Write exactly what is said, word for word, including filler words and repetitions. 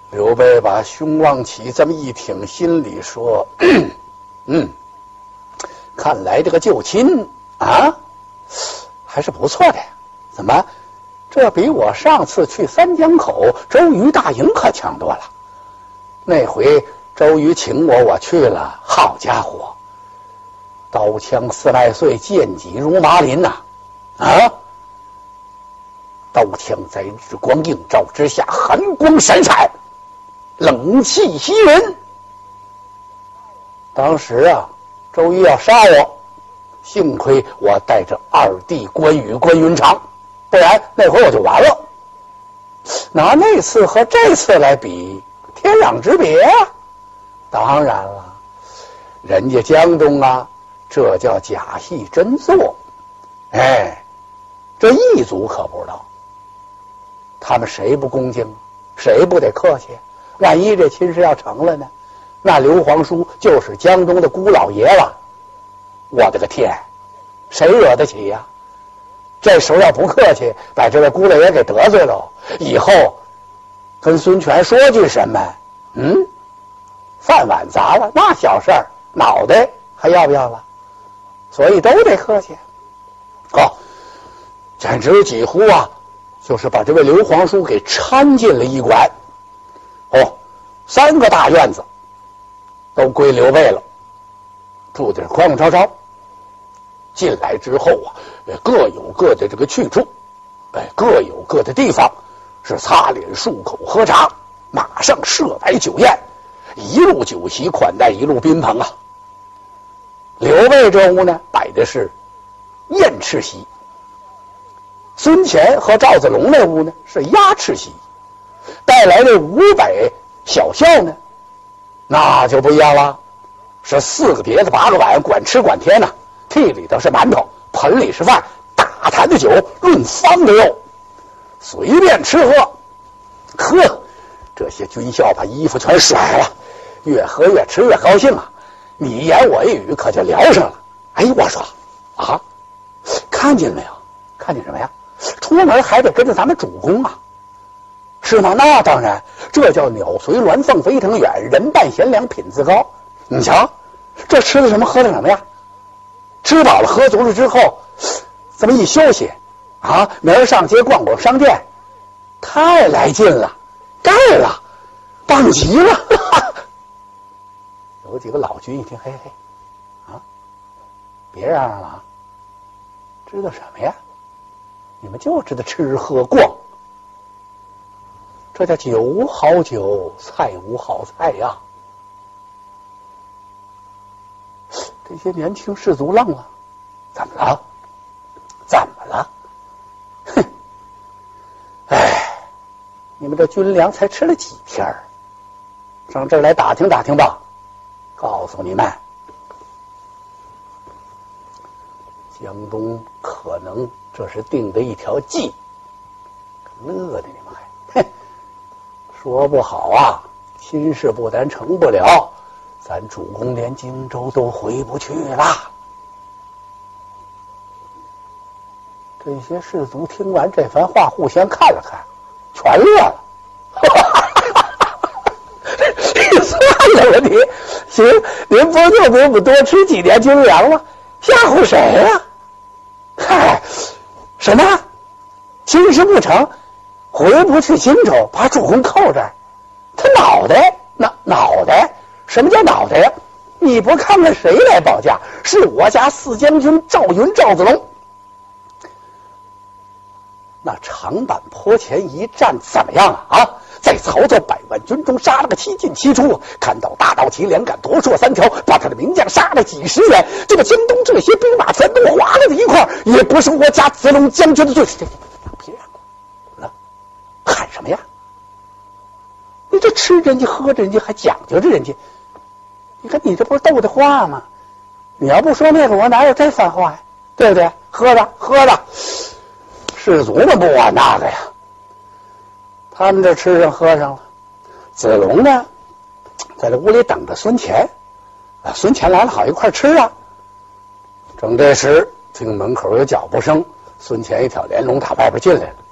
刘备把胸往起这么一挺，心里说：“嗯，看来这个救亲啊，还是不错的呀。怎么，这比我上次去三江口周瑜大营可强多了？那回周瑜请我，我去了，好家伙，刀枪四麦穗，剑戟如麻林呐！啊，刀枪在日光映照之下，寒光闪闪。”冷气袭人。当时啊，周瑜要杀我，幸亏我带着二弟关羽、关云长，不然那回我就完了。拿那次和这次来比，天壤之别啊！当然了，人家江东啊，这叫假戏真做。哎，这异族可不知道，他们谁不恭敬，谁不得客气？万一这亲事要成了呢？那刘皇叔就是江东的姑老爷了。我的个天，谁惹得起呀？这时候要不客气，把这位姑老爷给得罪了，以后跟孙权说句什么，嗯，饭碗砸了那小事儿，脑袋还要不要了？所以都得客气。哦，简直几乎啊，就是把这位刘皇叔给搀进了驿馆。哦，三个大院子都归刘备了，住的是宽宽敞敞。进来之后啊，各有各的这个去处，哎，各有各的地方，是擦脸漱口喝茶，马上设摆酒宴，一路酒席款待，一路宾朋啊。刘备这屋呢，摆的是宴翅席；孙乾和赵子龙那屋呢，是鸭翅席。带来的五百小校呢，那就不一样了，是四个碟子八个碗，管吃管添呐、啊。屉里头是馒头，盆里是饭，大坛的酒，论方的肉，随便吃喝。呵，这些军校把衣服全甩了，越喝越吃越高兴啊！你一言我一语，可就聊上了。哎，我说啊，看见没有？看见什么呀？出门还得跟着咱们主公啊。是吗？那当然，这叫鸟随鸾凤飞腾远，人伴贤良品自高。你瞧，这吃的什么，喝的什么呀？吃饱了喝足了之后，这么一休息啊，明儿上街逛逛商店，太来劲了，盖了，棒极了！哈哈。有几个老军一听，嘿嘿，啊，别嚷嚷了啊，知道什么呀？你们就知道吃喝逛。这叫酒无好酒，菜无好菜呀！这些年轻士卒愣了，怎么了？怎么了？哼！哎，你们这军粮才吃了几天儿，上这儿来打听打听吧。告诉你们，江东可能这是定的一条计，乐的你们还，哼！说不好啊，亲事不但成不了，咱主公连荆州都回不去了。这些士卒听完这番话，互相看了看，全乐了。算了吧你，行，您不就给我们多吃几年军粮吗？吓唬谁呀？嗨，什么？亲事不成？回不去荆州，把主公扣这儿，他脑袋脑脑袋，什么叫脑袋呀？你不看看谁来保驾？是我家四将军赵云、赵子龙。那长坂坡前一战怎么样啊？啊，在曹操百万军中杀了个七进七出，看到大刀旗连杆夺槊三条，把他的名将杀了几十员，就把江东这些兵马全都划了在一块儿，也不是我家子龙将军的罪。别让喊什么呀？你这吃人家喝着人家还讲究着人家，你看你这不是逗的话吗？你要不说那个，我哪有这番话呀？对不对？喝着喝着，士卒们不管那个呀，他们这吃上喝上了。子龙呢，在这屋里等着孙乾啊，孙乾来了好一块吃啊。正这时，听门口有脚步声，孙乾一挑帘笼打外边进来了。